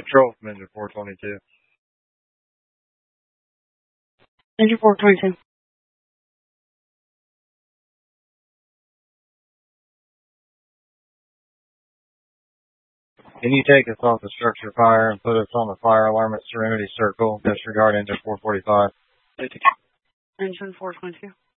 Control from engine 422. Engine 422. Can you take us off the structure fire and put us on the fire alarm at Serenity Circle? Disregard engine 445. Engine 422.